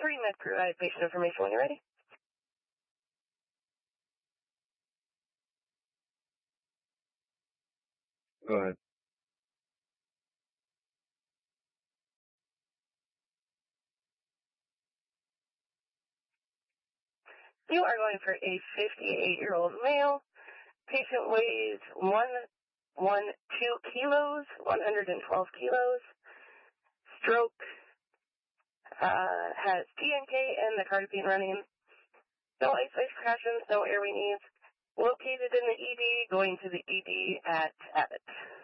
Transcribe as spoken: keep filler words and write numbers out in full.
Pre-med provide patient information when you're ready. Go ahead. You are going for a fifty-eight-year-old male. Patient weighs one, one, two kilos, one hundred twelve kilos. Stroke, uh, has T N K and the cardiopine running. No ice-ice precautions, no airway needs. Located in the E D, going to the E D at Abbott.